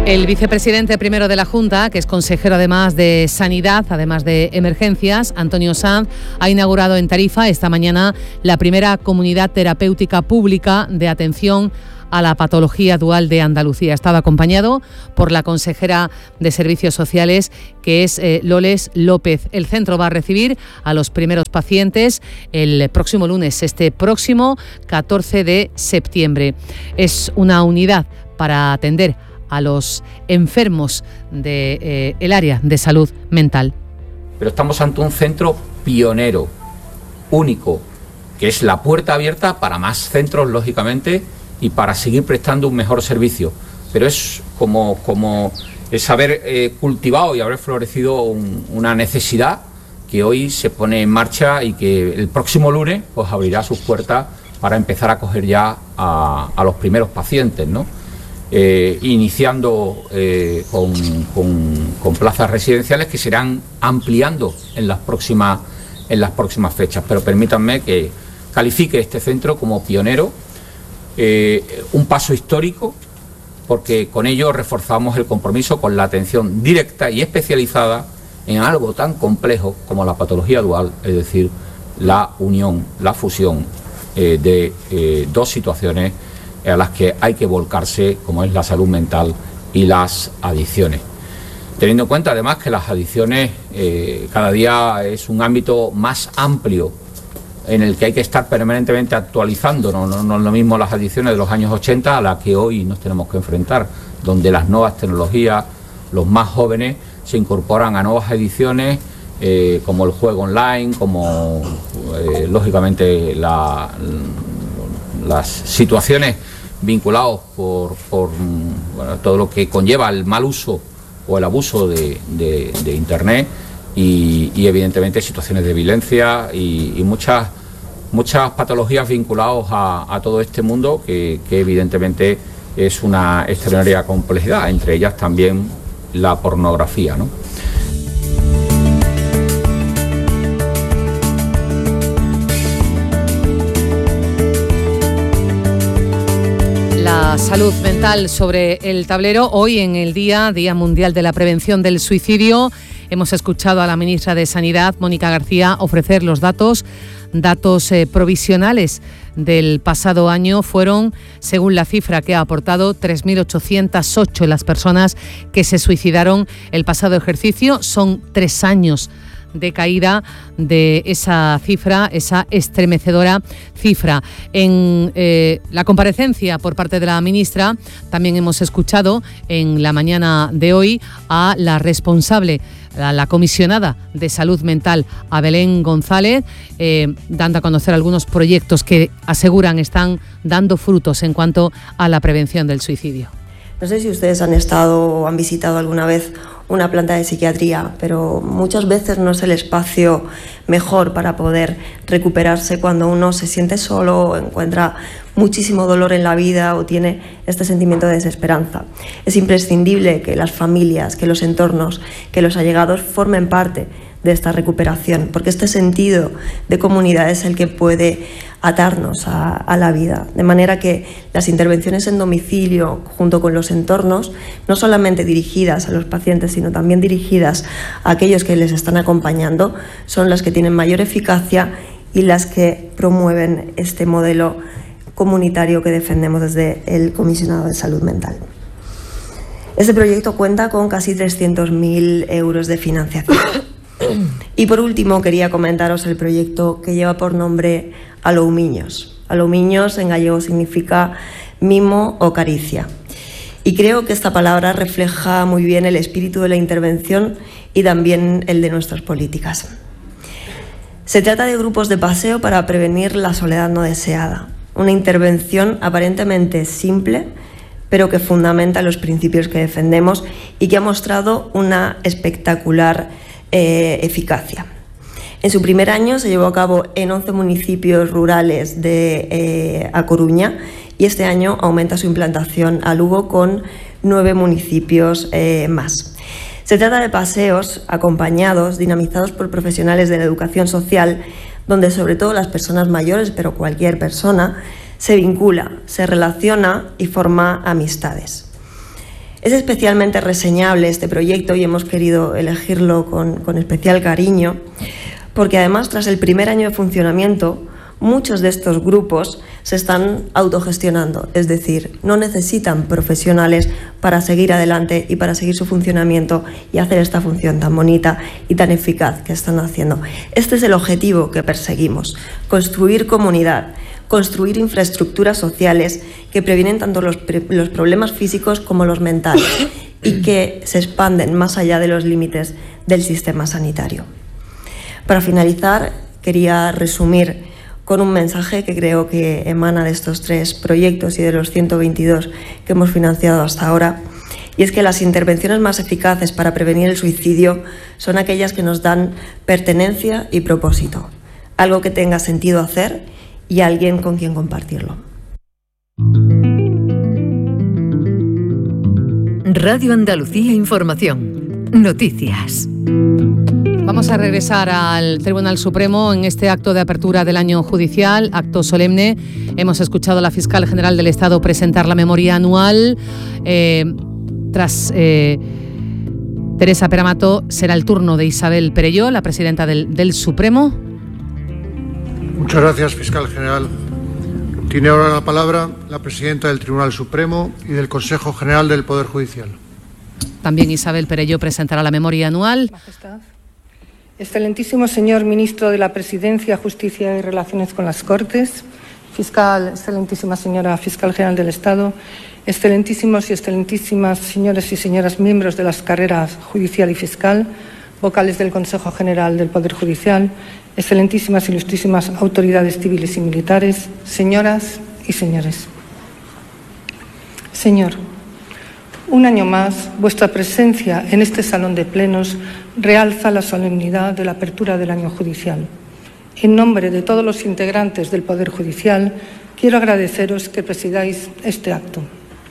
El vicepresidente primero de la Junta, que es consejero además de Sanidad, además de Emergencias, Antonio Sanz, ha inaugurado en Tarifa esta mañana la primera comunidad terapéutica pública de atención a la patología dual de Andalucía. Ha estado acompañado por la consejera de Servicios Sociales, que es Loles López. El centro va a recibir a los primeros pacientes el próximo lunes, este próximo 14 de septiembre. Es una unidad para atender a los enfermos del área de salud mental. Pero estamos ante un centro pionero, único, que es la puerta abierta para más centros, lógicamente, y para seguir prestando un mejor servicio. Pero es como es haber cultivado y haber florecido una necesidad que hoy se pone en marcha y que el próximo lunes pues abrirá sus puertas para empezar a acoger ya a los primeros pacientes, ¿no? Iniciando con plazas residenciales que se irán ampliando en las próximas fechas. Pero permítanme que califique este centro como pionero, un paso histórico, porque con ello reforzamos el compromiso con la atención directa y especializada en algo tan complejo como la patología dual, es decir, la unión, la fusión de dos situaciones a las que hay que volcarse, como es la salud mental y las adicciones. Teniendo en cuenta además que las adicciones cada día es un ámbito más amplio en el que hay que estar permanentemente actualizando. No es lo mismo las adicciones de los años 80 a las que hoy nos tenemos que enfrentar, donde las nuevas tecnologías, los más jóvenes, se incorporan a nuevas adicciones como el juego online, como lógicamente las situaciones vinculados por todo lo que conlleva el mal uso o el abuso de Internet y evidentemente situaciones de violencia y muchas patologías vinculadas a todo este mundo que evidentemente es una extraordinaria complejidad, entre ellas también la pornografía, ¿no? La salud mental sobre el tablero. Hoy, en el Día Mundial de la Prevención del Suicidio, hemos escuchado a la ministra de Sanidad, Mónica García, ofrecer los datos provisionales del pasado año. Fueron, según la cifra que ha aportado, 3.808 las personas que se suicidaron el pasado ejercicio. Son 3 años de caída de esa cifra, esa estremecedora cifra. En la comparecencia por parte de la ministra también hemos escuchado en la mañana de hoy a la responsable, a la comisionada de salud mental, a Belén González, dando a conocer algunos proyectos que aseguran están dando frutos en cuanto a la prevención del suicidio. No sé si ustedes han estado o han visitado alguna vez una planta de psiquiatría, pero muchas veces no es el espacio mejor para poder recuperarse cuando uno se siente solo o encuentra muchísimo dolor en la vida o tiene este sentimiento de desesperanza. Es imprescindible que las familias, que los entornos, que los allegados formen parte de esta recuperación, porque este sentido de comunidad es el que puede atarnos a la vida, de manera que las intervenciones en domicilio junto con los entornos, no solamente dirigidas a los pacientes, sino también dirigidas a aquellos que les están acompañando, son las que tienen mayor eficacia y las que promueven este modelo comunitario que defendemos desde el Comisionado de Salud Mental. Este proyecto cuenta con casi 300.000 euros de financiación. Y por último quería comentaros el proyecto que lleva por nombre Aloumiños. Aloumiños en gallego significa mimo o caricia. Y creo que esta palabra refleja muy bien el espíritu de la intervención y también el de nuestras políticas. Se trata de grupos de paseo para prevenir la soledad no deseada. Una intervención aparentemente simple, pero que fundamenta los principios que defendemos y que ha mostrado una espectacular eficacia. En su primer año se llevó a cabo en 11 municipios rurales de A Coruña y este año aumenta su implantación a Lugo con 9 municipios más. Se trata de paseos acompañados, dinamizados por profesionales de la educación social, donde sobre todo las personas mayores, pero cualquier persona, se vincula, se relaciona y forma amistades. Es especialmente reseñable este proyecto y hemos querido elegirlo con especial cariño, porque además, tras el primer año de funcionamiento, muchos de estos grupos se están autogestionando, es decir, no necesitan profesionales para seguir adelante y para seguir su funcionamiento y hacer esta función tan bonita y tan eficaz que están haciendo. Este es el objetivo que perseguimos: construir comunidad, construir infraestructuras sociales que previenen tanto los problemas físicos como los mentales y que se expanden más allá de los límites del sistema sanitario. Para finalizar, quería resumir con un mensaje que creo que emana de estos 3 proyectos y de los 122 que hemos financiado hasta ahora, y es que las intervenciones más eficaces para prevenir el suicidio son aquellas que nos dan pertenencia y propósito, algo que tenga sentido hacer y alguien con quien compartirlo. Radio Andalucía Información. Noticias. Vamos a regresar al Tribunal Supremo en este acto de apertura del año judicial, acto solemne. Hemos escuchado a la Fiscal General del Estado presentar la memoria anual. Tras Teresa Peramato, será el turno de Isabel Perelló, la presidenta del Supremo. Muchas gracias, Fiscal General. Tiene ahora la palabra la presidenta del Tribunal Supremo y del Consejo General del Poder Judicial. También Isabel Perelló presentará la memoria anual. Majestad. Excelentísimo señor Ministro de la Presidencia, Justicia y Relaciones con las Cortes, Fiscal, excelentísima señora Fiscal General del Estado, excelentísimos y excelentísimas señores y señoras miembros de las carreras judicial y fiscal, vocales del Consejo General del Poder Judicial, excelentísimas e ilustrísimas autoridades civiles y militares, señoras y señores. Señor, un año más, vuestra presencia en este salón de plenos realza la solemnidad de la apertura del año judicial. En nombre de todos los integrantes del Poder Judicial, quiero agradeceros que presidáis este acto.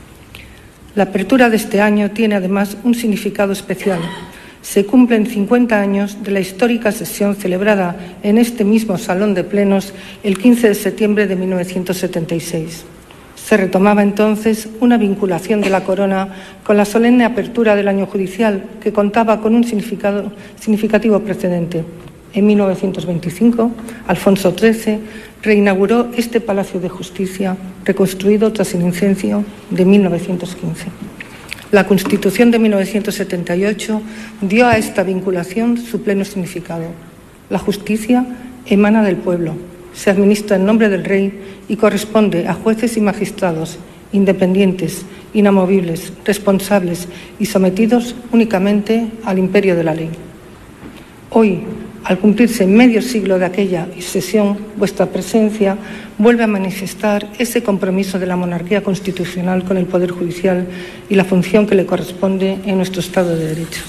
La apertura de este año tiene además un significado especial. Se cumplen 50 años de la histórica sesión celebrada en este mismo salón de plenos el 15 de septiembre de 1976. Se retomaba entonces una vinculación de la Corona con la solemne apertura del año judicial, que contaba con un significativo precedente. En 1925, Alfonso XIII reinauguró este Palacio de Justicia, reconstruido tras el incendio de 1915. La Constitución de 1978 dio a esta vinculación su pleno significado. La justicia emana del pueblo, se administra en nombre del Rey y corresponde a jueces y magistrados independientes, inamovibles, responsables y sometidos únicamente al imperio de la ley. Hoy, al cumplirse medio siglo de aquella sesión, vuestra presencia vuelve a manifestar ese compromiso de la monarquía constitucional con el Poder Judicial y la función que le corresponde en nuestro Estado de Derecho.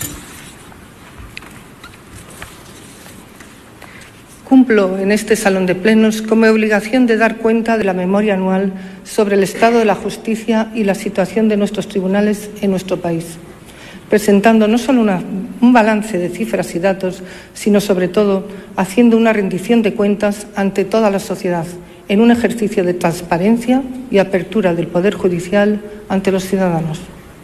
Cumplo en este salón de plenos con mi obligación de dar cuenta de la memoria anual sobre el estado de la justicia y la situación de nuestros tribunales en nuestro país, presentando no solo un balance de cifras y datos, sino sobre todo haciendo una rendición de cuentas ante toda la sociedad, en un ejercicio de transparencia y apertura del Poder Judicial ante los ciudadanos.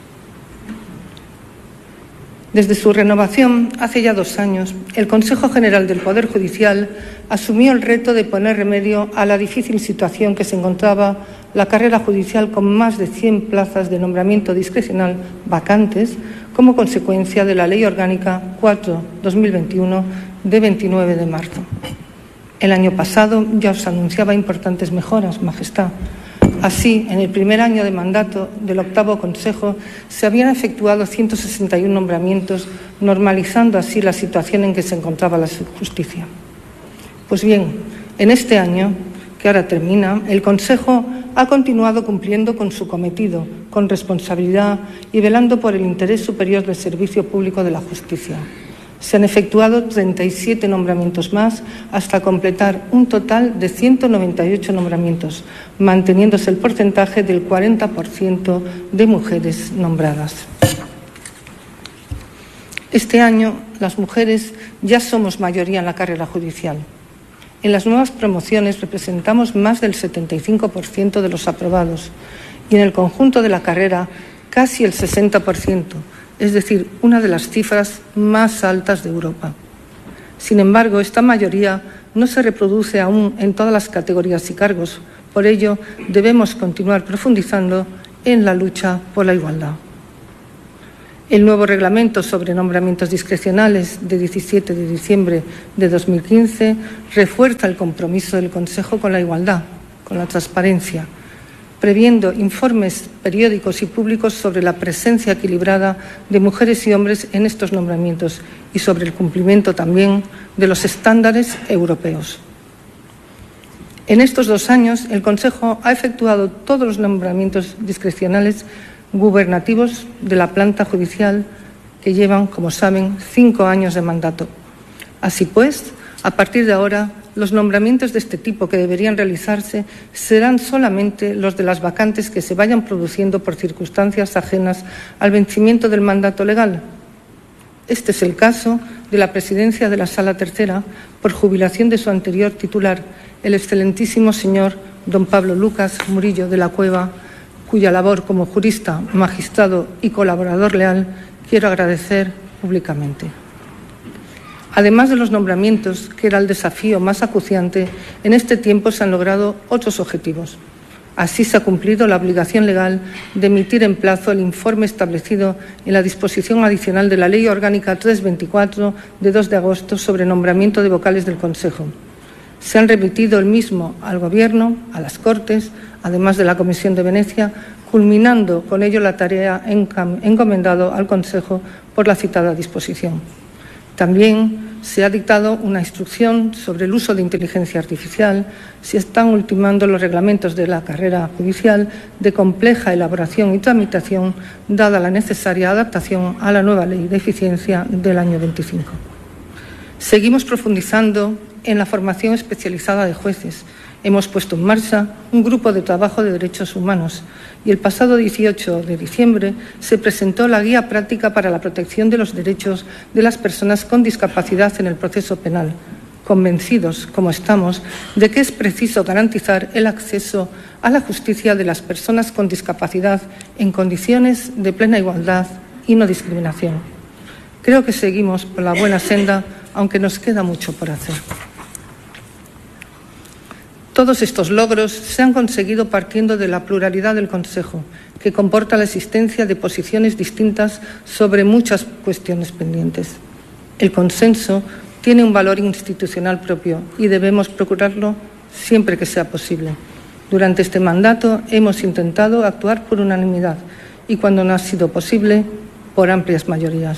Desde su renovación, hace ya 2 años, el Consejo General del Poder Judicial asumió el reto de poner remedio a la difícil situación que se encontraba la carrera judicial, con más de 100 plazas de nombramiento discrecional vacantes como consecuencia de la Ley Orgánica 4/2021 de 29 de marzo. El año pasado ya os anunciaba importantes mejoras, Majestad. Así, en el primer año de mandato del 8º Consejo se habían efectuado 161 nombramientos, normalizando así la situación en que se encontraba la justicia. Pues bien, en este año, que ahora termina, el Consejo ha continuado cumpliendo con su cometido, con responsabilidad y velando por el interés superior del servicio público de la justicia. Se han efectuado 37 nombramientos más hasta completar un total de 198 nombramientos, manteniéndose el porcentaje del 40% de mujeres nombradas. Este año, las mujeres ya somos mayoría en la carrera judicial. En las nuevas promociones representamos más del 75% de los aprobados y en el conjunto de la carrera casi el 60%, es decir, una de las cifras más altas de Europa. Sin embargo, esta mayoría no se reproduce aún en todas las categorías y cargos. Por ello, debemos continuar profundizando en la lucha por la igualdad. El nuevo reglamento sobre nombramientos discrecionales de 17 de diciembre de 2015 refuerza el compromiso del Consejo con la igualdad, con la transparencia, previendo informes periódicos y públicos sobre la presencia equilibrada de mujeres y hombres en estos nombramientos y sobre el cumplimiento también de los estándares europeos. En estos 2 años, el Consejo ha efectuado todos los nombramientos discrecionales gubernativos de la planta judicial que llevan, como saben, 5 años de mandato. Así pues, a partir de ahora, los nombramientos de este tipo que deberían realizarse serán solamente los de las vacantes que se vayan produciendo por circunstancias ajenas al vencimiento del mandato legal. Este es el caso de la presidencia de la Sala Tercera por jubilación de su anterior titular, el excelentísimo señor don Pablo Lucas Murillo de la Cueva, cuya labor como jurista, magistrado y colaborador leal quiero agradecer públicamente. Además de los nombramientos, que era el desafío más acuciante, en este tiempo se han logrado otros objetivos. Así se ha cumplido la obligación legal de emitir en plazo el informe establecido en la disposición adicional de la Ley Orgánica 324 de 2 de agosto sobre nombramiento de vocales del Consejo. Se han remitido el mismo al Gobierno, a las Cortes, además de la Comisión de Venecia, culminando con ello la tarea encomendado al Consejo por la citada disposición. También se ha dictado una instrucción sobre el uso de inteligencia artificial. Se están ultimando los reglamentos de la carrera judicial de compleja elaboración y tramitación, dada la necesaria adaptación a la nueva Ley de Eficiencia del año 25. Seguimos profundizando en la formación especializada de jueces. Hemos puesto en marcha un grupo de trabajo de derechos humanos y el pasado 18 de diciembre se presentó la Guía Práctica para la Protección de los Derechos de las Personas con Discapacidad en el Proceso Penal, convencidos, como estamos, de que es preciso garantizar el acceso a la justicia de las personas con discapacidad en condiciones de plena igualdad y no discriminación. Creo que seguimos por la buena senda, aunque nos queda mucho por hacer. Todos estos logros se han conseguido partiendo de la pluralidad del Consejo, que comporta la existencia de posiciones distintas sobre muchas cuestiones pendientes. El consenso tiene un valor institucional propio y debemos procurarlo siempre que sea posible. Durante este mandato hemos intentado actuar por unanimidad y, cuando no ha sido posible, por amplias mayorías.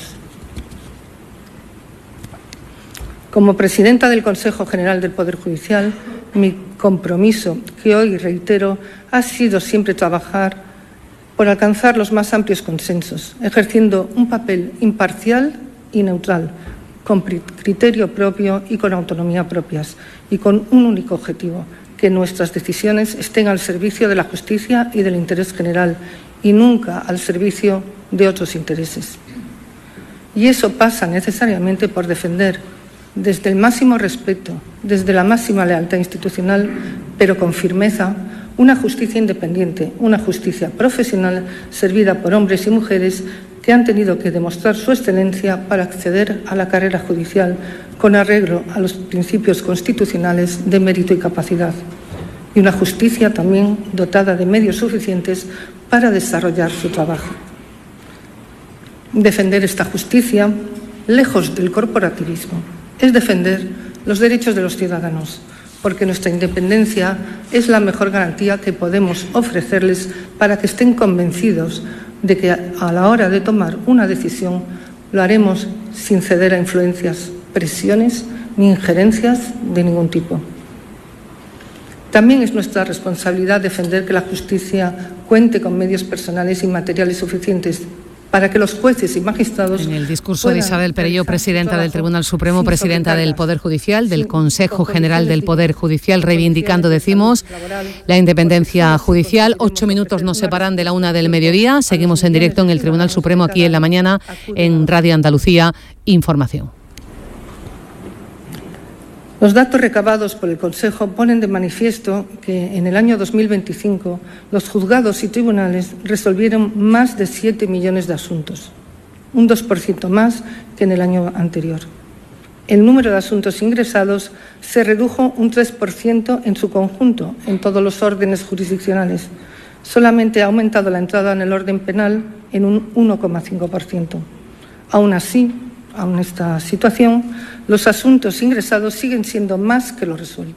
Como presidenta del Consejo General del Poder Judicial, mi compromiso, que hoy reitero, ha sido siempre trabajar por alcanzar los más amplios consensos, ejerciendo un papel imparcial y neutral, con criterio propio y con autonomía propias, y con un único objetivo: que nuestras decisiones estén al servicio de la justicia y del interés general, y nunca al servicio de otros intereses. Y eso pasa necesariamente por defender, desde el máximo respeto, desde la máxima lealtad institucional, pero con firmeza, una justicia independiente, una justicia profesional servida por hombres y mujeres que han tenido que demostrar su excelencia para acceder a la carrera judicial con arreglo a los principios constitucionales de mérito y capacidad. Y una justicia también dotada de medios suficientes para desarrollar su trabajo. Defender esta justicia, lejos del corporativismo, es defender los derechos de los ciudadanos, porque nuestra independencia es la mejor garantía que podemos ofrecerles para que estén convencidos de que a la hora de tomar una decisión lo haremos sin ceder a influencias, presiones ni injerencias de ningún tipo. También es nuestra responsabilidad defender que la justicia cuente con medios personales y materiales suficientes para que los jueces y magistrados... En el discurso de Isabel Perelló, presidenta del Tribunal Supremo, presidenta del Poder Judicial, del Consejo General del Poder Judicial, reivindicando, decimos, la independencia judicial. 8 minutos nos separan de la 1 del mediodía. Seguimos en directo en el Tribunal Supremo, aquí en la mañana, en Radio Andalucía Información. Los datos recabados por el Consejo ponen de manifiesto que en el año 2025 los juzgados y tribunales resolvieron más de 7 millones de asuntos, un 2% más que en el año anterior. El número de asuntos ingresados se redujo un 3% en su conjunto en todos los órdenes jurisdiccionales. Solamente ha aumentado la entrada en el orden penal en un 1,5%. Aún así, aún esta situación, los asuntos ingresados siguen siendo más que los resueltos.